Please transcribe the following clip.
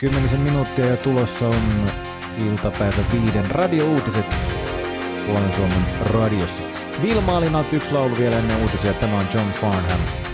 10 minuuttia ja tulossa on iltapäivä 5 radio-uutiset Puolen Suomen radiossa. Vilma Alinalta yksi laulu vielä ennen uutisia. Tämä on John Farnham.